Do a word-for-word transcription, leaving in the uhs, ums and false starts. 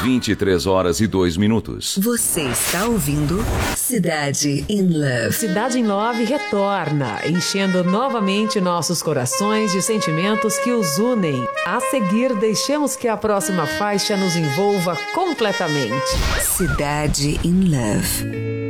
vinte e três horas e dois minutos. Você está ouvindo Cidade in Love. Cidade in Love retorna, enchendo novamente nossos corações de sentimentos que os unem. A seguir, deixemos que a próxima faixa nos envolva completamente. Cidade in Love.